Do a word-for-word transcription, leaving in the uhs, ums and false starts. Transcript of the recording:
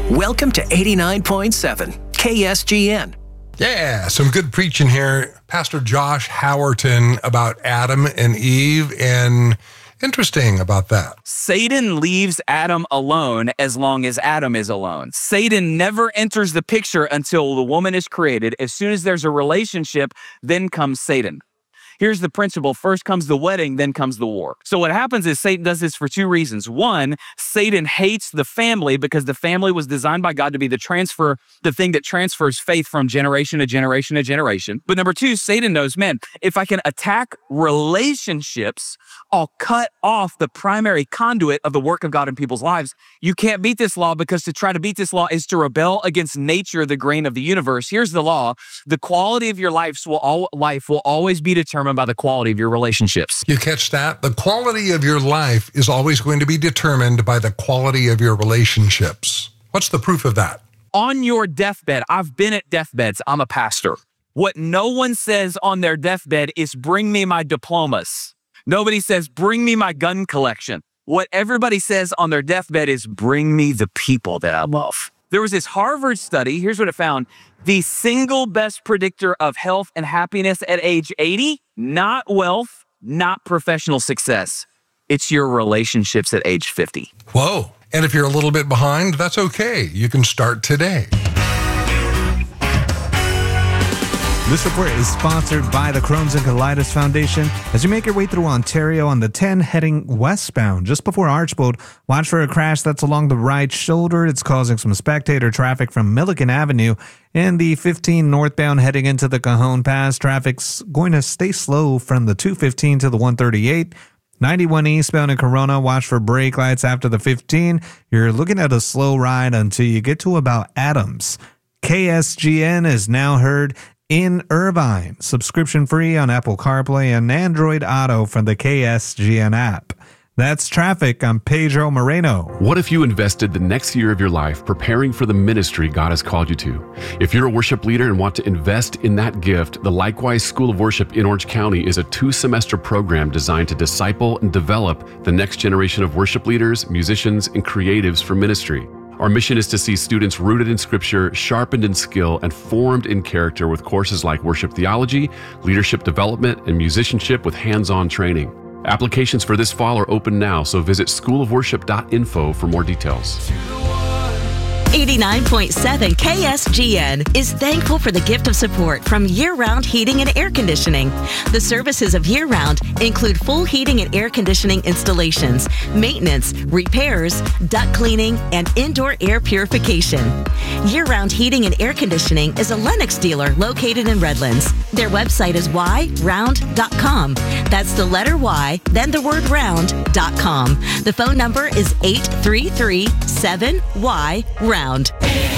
Welcome to eighty-nine point seven K S G N. Yeah, some good preaching here. Pastor Josh Howerton about Adam and Eve, and interesting about that. Satan leaves Adam alone as long as Adam is alone. Satan never enters the picture until the woman is created. As soon as there's a relationship, then comes Satan. Here's the principle. First comes the wedding, then comes the war. So what happens is Satan does this for two reasons. One, Satan hates the family because the family was designed by God to be the transfer, the thing that transfers faith from generation to generation to generation. But number two, Satan knows, man, if I can attack relationships, I'll cut off the primary conduit of the work of God in people's lives. You can't beat this law because to try to beat this law is to rebel against nature, the grain of the universe. Here's the law. The quality of your life will, all, life will always be determined by the quality of your relationships. You catch that? The quality of your life is always going to be determined by the quality of your relationships. What's the proof of that? On your deathbed, I've been at deathbeds. I'm a pastor. What no one says on their deathbed is bring me my diplomas. Nobody says bring me my gun collection. What everybody says on their deathbed is bring me the people that I love. There was this Harvard study. Here's what it found. The single best predictor of health and happiness at age eighty, not wealth, not professional success. It's your relationships at age fifty. Whoa. And if you're a little bit behind, that's okay. You can start today. This report is sponsored by the Crohn's and Colitis Foundation. As you make your way through Ontario on the ten heading westbound, just before Archbold, watch for a crash that's along the right shoulder. It's causing some spectator traffic from Milliken Avenue. And the fifteen northbound heading into the Cajon Pass, traffic's going to stay slow from the two fifteen to the one thirty-eight. ninety-one eastbound in Corona, watch for brake lights after the fifteen. You're looking at a slow ride until you get to about Adams. K S G N is now heard in Irvine, subscription free on Apple CarPlay and Android Auto from the K S G N app. That's traffic. I'm Pedro Moreno. What if you invested the next year of your life preparing for the ministry God has called you to? If you're a worship leader and want to invest in that gift, the Likewise School of Worship in Orange County is a two-semester program designed to disciple and develop the next generation of worship leaders, musicians, and creatives for ministry. Our mission is to see students rooted in Scripture, sharpened in skill, and formed in character with courses like worship theology, leadership development, and musicianship with hands-on training. Applications for this fall are open now, so visit school of worship dot info for more details. eighty-nine point seven K S G N is thankful for the gift of support from Year Round Heating and Air Conditioning. The services of Year Round include full heating and air conditioning installations, maintenance, repairs, duct cleaning, and indoor air purification. Year Round Heating and Air Conditioning is a Lennox dealer located in Redlands. Their website is y round dot com. That's the letter Y, then the word round dot com. The phone number is eight three three seven Y round.